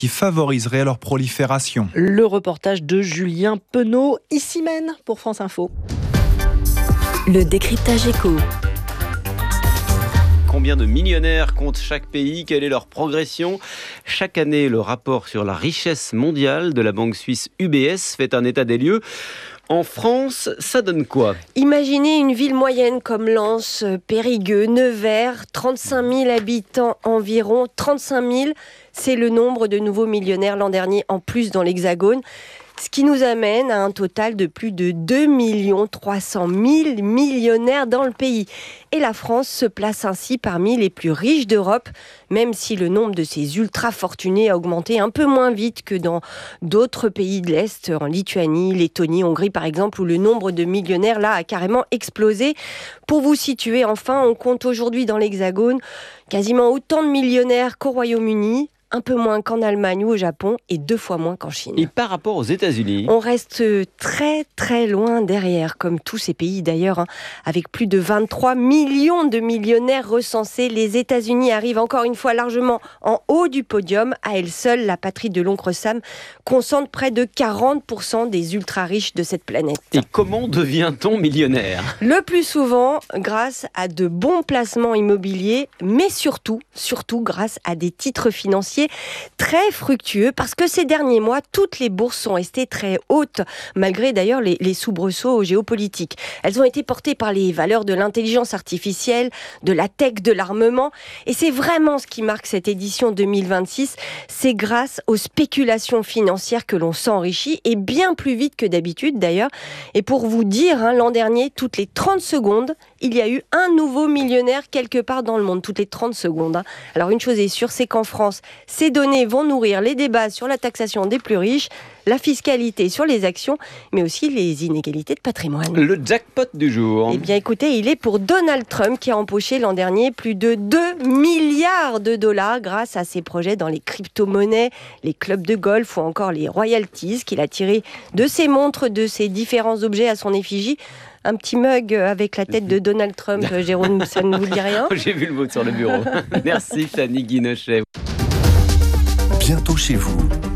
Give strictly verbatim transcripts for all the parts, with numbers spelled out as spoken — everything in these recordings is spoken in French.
qui favoriserait leur prolifération. Le reportage de Julien Penaud, ici Maine pour France Info. Le décryptage éco. Combien de millionnaires compte chaque pays? Quelle est leur progression? Chaque année, le rapport sur la richesse mondiale de la banque suisse U B S fait un état des lieux. En France, ça donne quoi? Imaginez une ville moyenne comme Lens, Périgueux, Nevers, trente-cinq mille habitants environ. trente-cinq mille, c'est le nombre de nouveaux millionnaires l'an dernier en plus dans l'Hexagone. Ce qui nous amène à un total de plus de deux millions trois cent mille millionnaires dans le pays. Et la France se place ainsi parmi les plus riches d'Europe, même si le nombre de ces ultra-fortunés a augmenté un peu moins vite que dans d'autres pays de l'Est, en Lituanie, Lettonie, Hongrie par exemple, où le nombre de millionnaires là a carrément explosé. Pour vous situer, enfin, on compte aujourd'hui dans l'Hexagone quasiment autant de millionnaires qu'au Royaume-Uni, un peu moins qu'en Allemagne ou au Japon et deux fois moins qu'en Chine. Et par rapport aux États-Unis? On reste très très loin derrière, comme tous ces pays d'ailleurs, hein, avec plus de vingt-trois millions de millionnaires recensés. Les États-Unis arrivent encore une fois largement en haut du podium. À elle seule, la patrie de l'oncle Sam concentre près de quarante pour cent des ultra-riches de cette planète. Et comment devient-on millionnaire? Le plus souvent grâce à de bons placements immobiliers, mais surtout, surtout grâce à des titres financiers très fructueux, parce que ces derniers mois, toutes les bourses sont restées très hautes, malgré d'ailleurs les, les soubresauts géopolitiques. Elles ont été portées par les valeurs de l'intelligence artificielle, de la tech, de l'armement, et c'est vraiment ce qui marque cette édition deux mille vingt-six. C'est grâce aux spéculations financières que l'on s'enrichit, et bien plus vite que d'habitude d'ailleurs. Et pour vous dire, hein, l'an dernier, toutes les trente secondes, il y a eu un nouveau millionnaire quelque part dans le monde, toutes les trente secondes. Hein. Alors une chose est sûre, c'est qu'en France, ces données vont nourrir les débats sur la taxation des plus riches, la fiscalité sur les actions, mais aussi les inégalités de patrimoine. Le jackpot du jour. Eh bien écoutez, il est pour Donald Trump qui a empoché l'an dernier plus de deux milliards de dollars grâce à ses projets dans les crypto-monnaies, les clubs de golf ou encore les royalties qu'il a tirés de ses montres, de ses différents objets à son effigie. Un petit mug avec la tête de Donald Trump, Jérôme, ça ne vous dit rien? J'ai vu le mot sur le bureau. Merci Fanny Guinochet. Bientôt chez vous.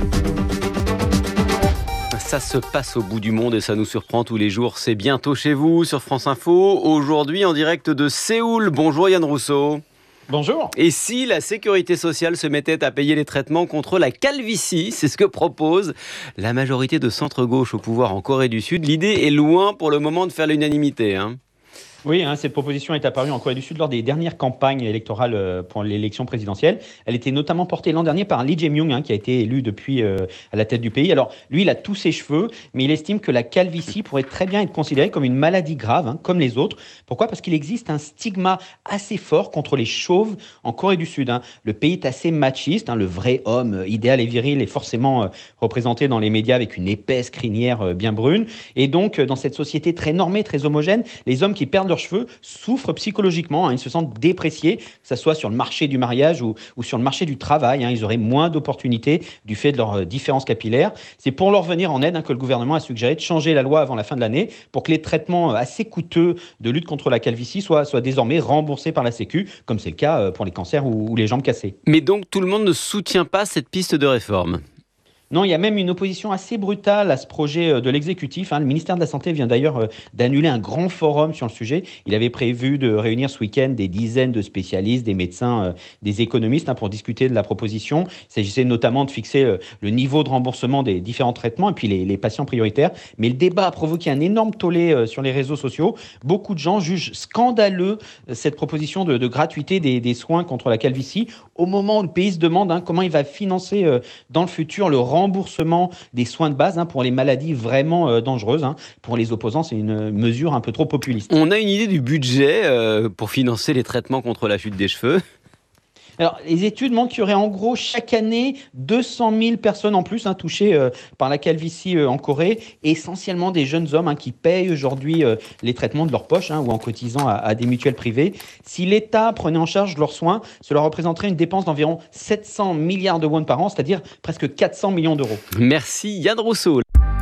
Ça se passe au bout du monde et ça nous surprend tous les jours. C'est bientôt chez vous sur France Info. Aujourd'hui en direct de Séoul. Bonjour Yann Rousseau. Bonjour. Et si la sécurité sociale se mettait à payer les traitements contre la calvitie, c'est ce que propose la majorité de centre-gauche au pouvoir en Corée du Sud. L'idée est loin pour le moment de faire l'unanimité, hein. Oui, hein, cette proposition est apparue en Corée du Sud lors des dernières campagnes électorales pour l'élection présidentielle. Elle était notamment portée l'an dernier par Lee Jae-myung, hein, qui a été élu depuis euh, à la tête du pays. Alors, lui, il a tous ses cheveux, mais il estime que la calvitie pourrait très bien être considérée comme une maladie grave, hein, comme les autres. Pourquoi ? Parce qu'il existe un stigma assez fort contre les chauves en Corée du Sud. Hein. Le pays est assez machiste, hein, le vrai homme idéal et viril est forcément euh, représenté dans les médias avec une épaisse crinière euh, bien brune. Et donc, euh, dans cette société très normée, très homogène, les hommes qui perdent leurs cheveux souffrent psychologiquement, hein, ils se sentent dépréciés, que ce soit sur le marché du mariage ou, ou sur le marché du travail, hein, ils auraient moins d'opportunités du fait de leurs euh, différences capillaires. C'est pour leur venir en aide, hein, que le gouvernement a suggéré de changer la loi avant la fin de l'année pour que les traitements euh, assez coûteux de lutte contre la calvitie soient, soient désormais remboursés par la Sécu, comme c'est le cas euh, pour les cancers ou, ou les jambes cassées. Mais donc tout le monde ne soutient pas cette piste de réforme ? Non, il y a même une opposition assez brutale à ce projet de l'exécutif. Hein. Le ministère de la Santé vient d'ailleurs euh, d'annuler un grand forum sur le sujet. Il avait prévu de réunir ce week-end des dizaines de spécialistes, des médecins, euh, des économistes hein, pour discuter de la proposition. Il s'agissait notamment de fixer euh, le niveau de remboursement des différents traitements et puis les, les patients prioritaires. Mais le débat a provoqué un énorme tollé euh, sur les réseaux sociaux. Beaucoup de gens jugent scandaleux euh, cette proposition de, de gratuité des, des soins contre la calvitie au moment où le pays se demande hein, comment il va financer euh, dans le futur le remboursement des soins de base hein, pour les maladies vraiment euh, dangereuses. Hein. Pour les opposants, c'est une mesure un peu trop populiste. On a une idée du budget euh, pour financer les traitements contre la chute des cheveux ? Alors, les études montrent qu'il y aurait en gros chaque année deux cent mille personnes en plus hein, touchées euh, par la calvitie euh, en Corée, essentiellement des jeunes hommes hein, qui payent aujourd'hui euh, les traitements de leur poche hein, ou en cotisant à, à des mutuelles privées. Si l'État prenait en charge leurs soins, cela représenterait une dépense d'environ sept cents milliards de won par an, c'est-à-dire presque quatre cents millions d'euros. Merci Yann Rousseau.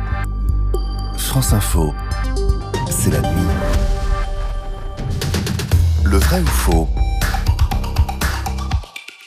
France Info, c'est la nuit. Le vrai ou faux ?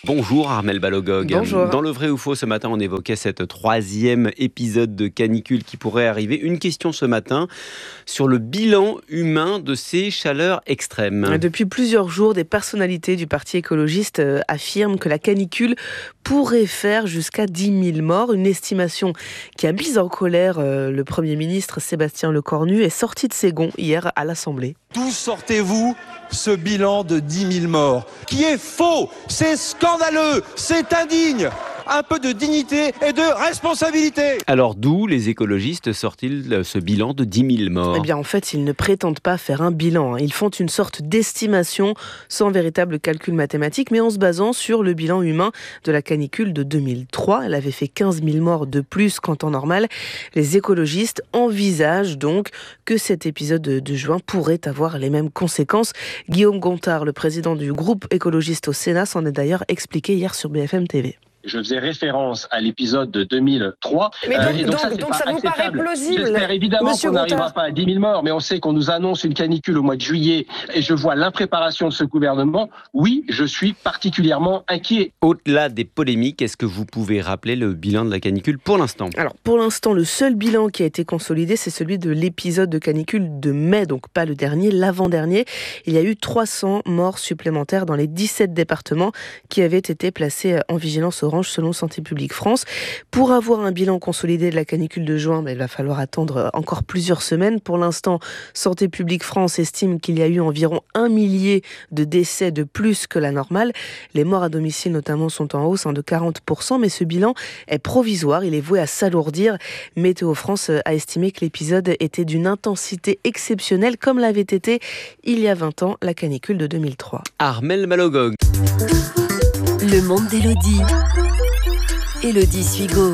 Bonjour Armelle Balogog. Bonjour. Dans le vrai ou faux ce matin, on évoquait cette troisième épisode de canicule qui pourrait arriver. Une question ce matin sur le bilan humain de ces chaleurs extrêmes. Depuis plusieurs jours, des personnalités du Parti écologiste affirment que la canicule pourrait faire jusqu'à dix mille morts. Une estimation qui a mis en colère le Premier ministre Sébastien Lecornu est sortie de ses gonds hier à l'Assemblée. D'où sortez-vous ce bilan de dix mille morts qui est faux, c'est scandaleux, c'est indigne. Un peu de dignité et de responsabilité. Alors d'où les écologistes sortent-ils ce bilan de dix mille morts ? Eh bien en fait, ils ne prétendent pas faire un bilan. Ils font une sorte d'estimation sans véritable calcul mathématique, mais en se basant sur le bilan humain de la canicule de deux mille trois. Elle avait fait quinze mille morts de plus qu'en temps normal. Les écologistes envisagent donc que cet épisode de juin pourrait avoir les mêmes conséquences. Guillaume Gontard, le président du groupe écologiste au Sénat, s'en est d'ailleurs expliqué hier sur B F M T V. Je faisais référence à l'épisode de deux mille trois. Mais donc, euh, et donc, donc, ça, donc ça vous paraît plausible. J'espère évidemment Monsieur qu'on n'arrivera Gontard. pas à dix mille morts, mais on sait qu'on nous annonce une canicule au mois de juillet et je vois l'impréparation de ce gouvernement. Oui, je suis particulièrement inquiet. Au-delà des polémiques, est-ce que vous pouvez rappeler le bilan de la canicule pour l'instant ? Alors pour l'instant, le seul bilan qui a été consolidé, c'est celui de l'épisode de canicule de mai, donc pas le dernier, l'avant-dernier. Il y a eu trois cents morts supplémentaires dans les dix-sept départements qui avaient été placés en vigilance orange selon Santé publique France. Pour avoir un bilan consolidé de la canicule de juin, ben, il va falloir attendre encore plusieurs semaines. Pour l'instant, Santé publique France estime qu'il y a eu environ un millier de décès de plus que la normale. Les morts à domicile notamment sont en hausse hein, de quarante pour cent, mais ce bilan est provisoire, il est voué à s'alourdir. Météo France a estimé que l'épisode était d'une intensité exceptionnelle, comme l'avait été il y a vingt ans la canicule de deux mille trois. Armelle Balogog. Le monde d'Élodie. Élodie Suigo.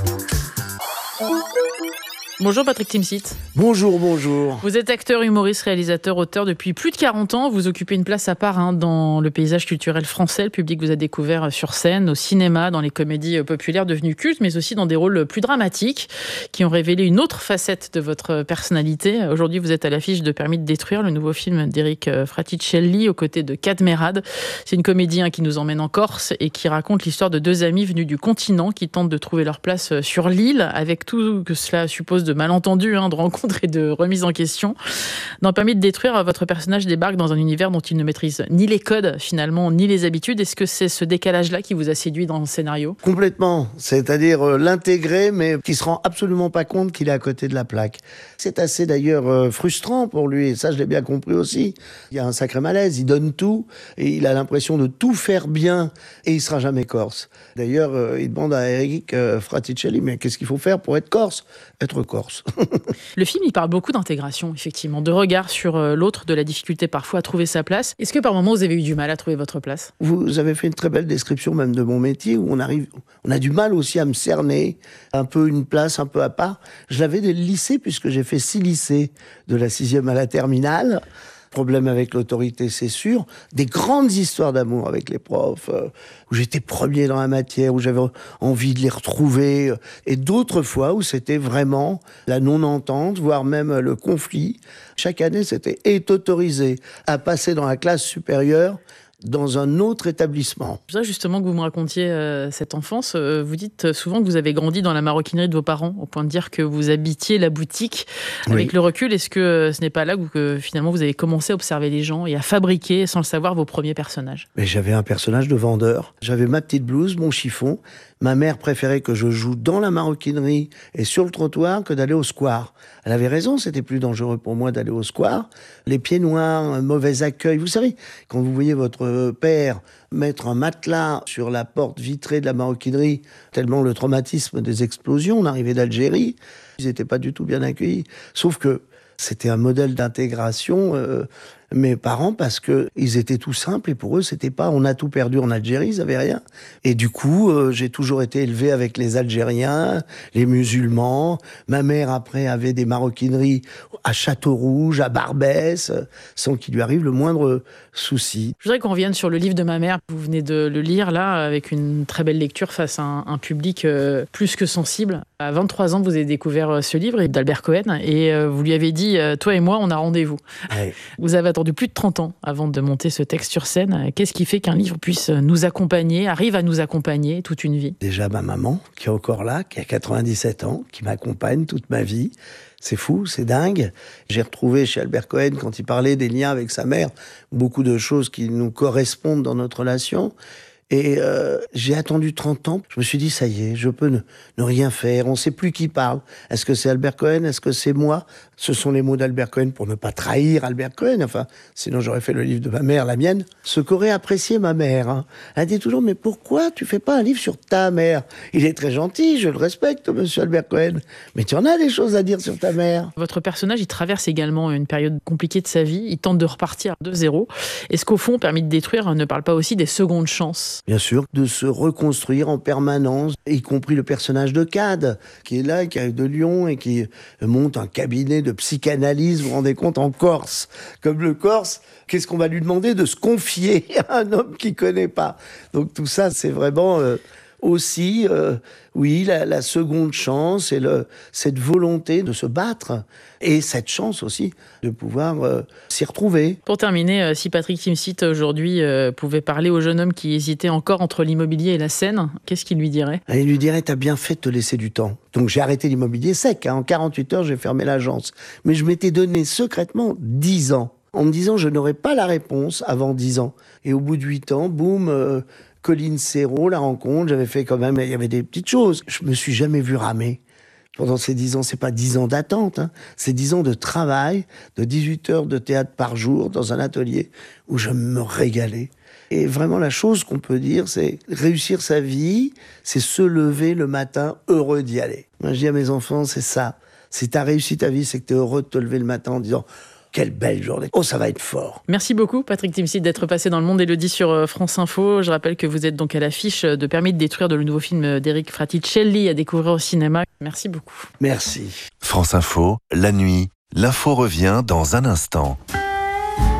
Bonjour Patrick Timsit. Bonjour, bonjour. Vous êtes acteur, humoriste, réalisateur, auteur depuis plus de quarante ans. Vous occupez une place à part hein, dans le paysage culturel français. Le public vous a découvert sur scène, au cinéma, dans les comédies populaires devenues cultes, mais aussi dans des rôles plus dramatiques qui ont révélé une autre facette de votre personnalité. Aujourd'hui, vous êtes à l'affiche de Permis de détruire, le nouveau film d'Éric Fraticelli aux côtés de Kat Merad. C'est une comédie hein, qui nous emmène en Corse et qui raconte l'histoire de deux amis venus du continent qui tentent de trouver leur place sur l'île avec tout que cela suppose de malentendus, hein, de rencontres et de remises en question. Dans Permis de détruire, votre personnage débarque dans un univers dont il ne maîtrise ni les codes, finalement, ni les habitudes. Est-ce que c'est ce décalage-là qui vous a séduit dans le scénario ? Complètement. C'est-à-dire euh, l'intégrer, mais qui se rend absolument pas compte qu'il est à côté de la plaque. C'est assez d'ailleurs euh, frustrant pour lui, et ça je l'ai bien compris aussi. Il y a un sacré malaise, il donne tout, et il a l'impression de tout faire bien, et il sera jamais corse. D'ailleurs, euh, il demande à Éric euh, Fraticelli, mais qu'est-ce qu'il faut faire pour être corse ? Être corse. Le film, il parle beaucoup d'intégration, effectivement, de regard sur l'autre, de la difficulté parfois à trouver sa place. Est-ce que par moments, vous avez eu du mal à trouver votre place ? Vous avez fait une très belle description même de mon métier, où on arrive, on a du mal aussi à me cerner, un peu une place, un peu à part. Je l'avais dès le lycée, puisque j'ai fait six lycées, de la sixième à la terminale. Problème avec l'autorité, c'est sûr. Des grandes histoires d'amour avec les profs, euh, où j'étais premier dans la matière, où j'avais envie de les retrouver. Euh, et d'autres fois où c'était vraiment la non-entente, voire même le conflit. Chaque année, c'était est autorisé à passer dans la classe supérieure dans un autre établissement. C'est ça justement que vous me racontiez euh, cette enfance. Euh, vous dites souvent que vous avez grandi dans la maroquinerie de vos parents, au point de dire que vous habitiez la boutique. Avec oui. le recul, est-ce que euh, ce n'est pas là où que, finalement vous avez commencé à observer les gens et à fabriquer, sans le savoir, vos premiers personnages ? Mais j'avais un personnage de vendeur. J'avais ma petite blouse, mon chiffon. Ma mère préférait que je joue dans la maroquinerie et sur le trottoir que d'aller au square. Elle avait raison, c'était plus dangereux pour moi d'aller au square. Les pieds noirs, un mauvais accueil. Vous savez, quand vous voyez votre père mettre un matelas sur la porte vitrée de la maroquinerie, tellement le traumatisme des explosions, on arrivait d'Algérie, ils n'étaient pas du tout bien accueillis. Sauf que c'était un modèle d'intégration, euh, mes parents, parce que ils étaient tout simples et pour eux, c'était pas on a tout perdu en Algérie, ils avaient rien. Et du coup, euh, j'ai toujours été élevé avec les Algériens, les musulmans. Ma mère, après, avait des maroquineries à Château-Rouge, à Barbès, sans qu'il lui arrive le moindre souci. Je voudrais qu'on revienne sur le livre de ma mère. Vous venez de le lire, là, avec une très belle lecture face à un, un public euh, plus que sensible. À vingt-trois ans, vous avez découvert ce livre d'Albert Cohen et vous lui avez dit « Toi et moi, on a rendez-vous ». Ouais. Vous avez attendu plus de trente ans avant de monter ce texte sur scène. Qu'est-ce qui fait qu'un livre puisse nous accompagner, arrive à nous accompagner toute une vie ? Déjà ma maman, qui est encore là, qui a quatre-vingt-dix-sept ans, qui m'accompagne toute ma vie. C'est fou, c'est dingue. J'ai retrouvé chez Albert Cohen, quand il parlait des liens avec sa mère, beaucoup de choses qui nous correspondent dans notre relation. Et euh, j'ai attendu trente ans. Je me suis dit, ça y est, je peux ne, ne rien faire. On ne sait plus qui parle. Est-ce que c'est Albert Cohen ? Est-ce que c'est moi ? Ce sont les mots d'Albert Cohen pour ne pas trahir Albert Cohen. Enfin, sinon j'aurais fait le livre de ma mère, la mienne. Ce qu'aurait apprécié ma mère. Hein. Elle dit toujours, mais pourquoi tu fais pas un livre sur ta mère ? Il est très gentil, je le respecte, monsieur Albert Cohen. Mais tu en as des choses à dire sur ta mère. Votre personnage, il traverse également une période compliquée de sa vie. Il tente de repartir de zéro. Est-ce qu'au fond, Permis de détruire ne parle pas aussi des secondes chances ? Bien sûr, de se reconstruire en permanence, y compris le personnage de Cad, qui est là, qui arrive de Lyon et qui monte un cabinet de psychanalyse, vous vous rendez compte, en Corse. Comme le Corse, qu'est-ce qu'on va lui demander ? De se confier à un homme qu'il ne connaît pas. Donc tout ça, c'est vraiment... Euh, aussi, euh, oui, la, la seconde chance et le, cette volonté de se battre et cette chance aussi de pouvoir euh, s'y retrouver. Pour terminer, euh, si Patrick Timsit aujourd'hui euh, pouvait parler au jeune homme qui hésitait encore entre l'immobilier et la scène, qu'est-ce qu'il lui dirait ? Il lui dirait, t'as bien fait de te laisser du temps. Donc j'ai arrêté l'immobilier sec, hein. En quarante-huit heures, j'ai fermé l'agence. Mais je m'étais donné secrètement dix ans, en me disant je n'aurais pas la réponse avant dix ans. Et au bout de huit ans, boum... Euh, Colline Serrault, la rencontre, j'avais fait quand même, il y avait des petites choses. Je me suis jamais vu ramer. Pendant ces dix ans, c'est pas dix ans d'attente, hein. C'est dix ans de travail, de dix-huit heures de théâtre par jour dans un atelier où je me régalais. Et vraiment, la chose qu'on peut dire, c'est réussir sa vie, c'est se lever le matin heureux d'y aller. Moi, je dis à mes enfants, c'est ça. Si t'as réussi ta vie, c'est que t'es heureux de te lever le matin en disant... Quelle belle journée. Oh, ça va être fort. Merci beaucoup, Patrick Timsit, d'être passé dans Le Monde Élodie sur France Info. Je rappelle que vous êtes donc à l'affiche de Permis de détruire, de le nouveau film d'Éric Fraticelli à découvrir au cinéma. Merci beaucoup. Merci. France Info, la nuit, l'info revient dans un instant.